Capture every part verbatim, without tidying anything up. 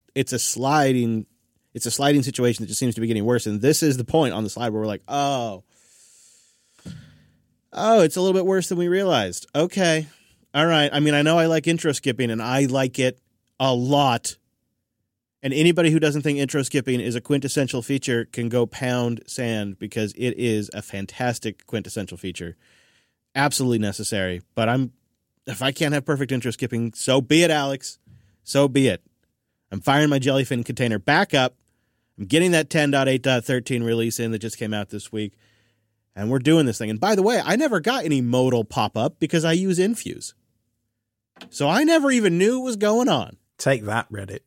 it's a sliding it's a sliding situation that just seems to be getting worse. And this is the point on the slide where we're like, oh, oh, it's a little bit worse than we realized. Okay. All right. I mean, I know I like intro skipping, and I like it a lot. And anybody who doesn't think intro skipping is a quintessential feature can go pound sand, because it is a fantastic quintessential feature. Absolutely necessary. But I'm if I can't have perfect intro skipping, so be it, Alex. So be it. I'm firing my Jellyfin container back up. I'm getting that ten point eight point thirteen release in that just came out this week. And we're doing this thing. And by the way, I never got any modal pop-up because I use Infuse. So I never even knew what was going on. Take that, Reddit.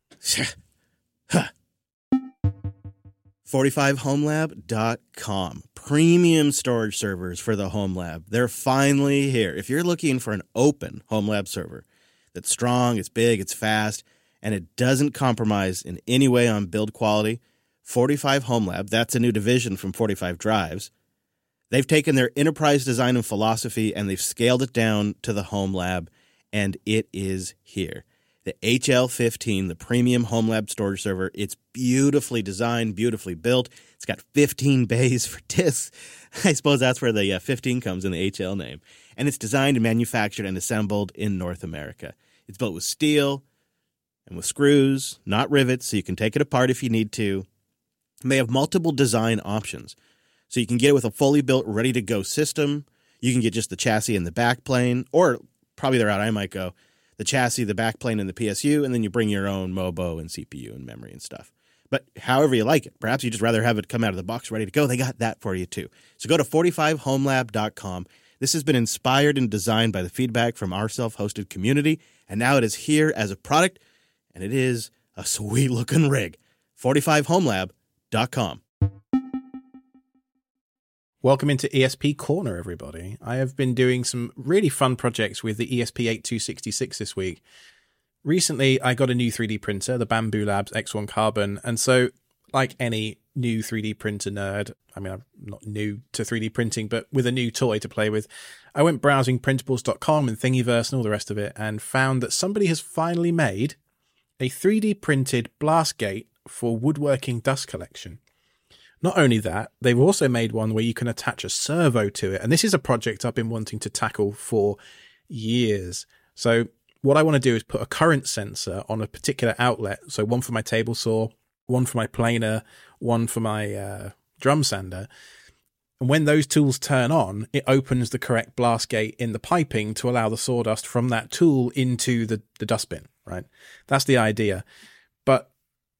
forty-five home lab dot com. Premium storage servers for the home lab. They're finally here. If you're looking for an open home lab server that's strong, it's big, it's fast, and it doesn't compromise in any way on build quality, forty-five home lab, that's a new division from forty-five Drives. They've taken their enterprise design and philosophy and they've scaled it down to the home lab, and it is here. The H L fifteen, the premium home lab storage server. It's beautifully designed, beautifully built. It's got fifteen bays for disks. I suppose that's where the uh, fifteen comes in the H L name. And it's designed and manufactured and assembled in North America. It's built with steel and with screws, not rivets, so you can take it apart if you need to. And they have multiple design options. So you can get it with a fully built, ready-to-go system. You can get just the chassis and the backplane, or probably the route I might go, the chassis, the backplane, and the P S U, and then you bring your own MOBO and C P U and memory and stuff. But however you like it, perhaps you just rather have it come out of the box ready to go, they got that for you too. So go to forty-five home lab dot com. This has been inspired and designed by the feedback from our self-hosted community, and now it is here as a product, and it is a sweet-looking rig. forty-five home lab dot com. Welcome into E S P Corner, everybody. I have been doing some really fun projects with the E S P eighty-two sixty-six this week. Recently, I got a new three D printer, the Bambu Labs X one Carbon, and so, like any new three D printer nerd, I mean, I'm not new to three D printing, but with a new toy to play with, I went browsing printables dot com and Thingiverse and all the rest of it, and found that somebody has finally made a three D printed blast gate for woodworking dust collection. Not only that, they've also made one where you can attach a servo to it. And this is a project I've been wanting to tackle for years. So what I want to do is put a current sensor on a particular outlet. So one for my table saw, one for my planer, one for my uh, drum sander. And when those tools turn on, it opens the correct blast gate in the piping to allow the sawdust from that tool into the, the dustbin, right? That's the idea. But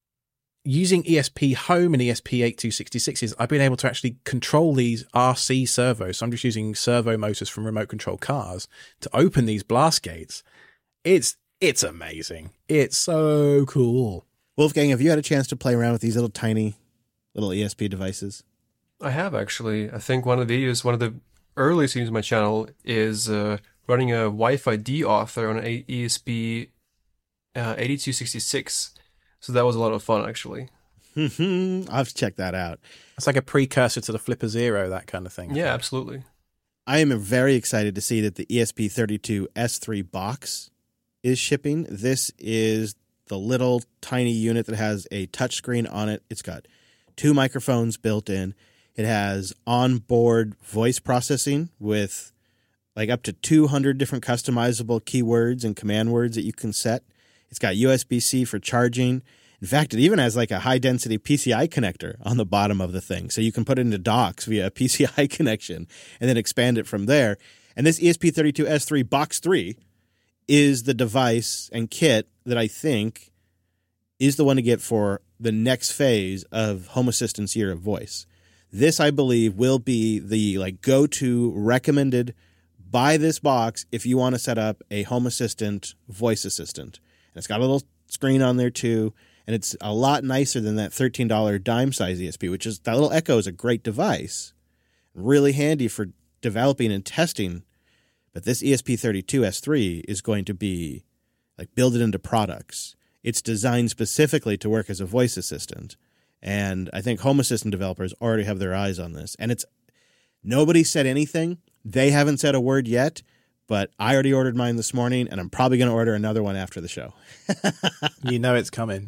using E S P Home and E S P eighty-two sixty-sixes, I've been able to actually control these R C servos. So I'm just using servo motors from remote control cars to open these blast gates. It's it's amazing. It's so cool. Wolfgang, have you had a chance to play around with these little tiny little E S P devices? I have, actually. I think one of the videos, one of the earliest videos on my channel is uh, running a Wi-Fi D-author on an E S P uh, eighty-two sixty-six. So that was a lot of fun, actually. I'll have to check that out. It's like a precursor to the Flipper Zero, that kind of thing. Yeah, absolutely. I am very excited to see that the E S P thirty-two S three box is shipping. This is the little tiny unit that has a touchscreen on it. It's got two microphones built in. It has onboard voice processing with like up to two hundred different customizable keywords and command words that you can set. It's got U S B C for charging. In fact, it even has like a high-density P C I connector on the bottom of the thing. So you can put it into docks via a P C I connection and then expand it from there. And this E S P thirty-two S three Box three is the device and kit that I think is the one to get for the next phase of Home Assistant's year of voice. This, I believe, will be the like go-to recommended buy this box if you want to set up a Home Assistant voice assistant. And it's got a little screen on there too, and it's a lot nicer than that thirteen dollars dime size E S P, which is that little Echo is a great device, really handy for developing and testing. But this E S P thirty-two S three is going to be like build it into products. It's designed specifically to work as a voice assistant. And I think Home Assistant developers already have their eyes on this. And it's nobody said anything. They haven't said a word yet, but I already ordered mine this morning, and I'm probably going to order another one after the show. You know it's coming.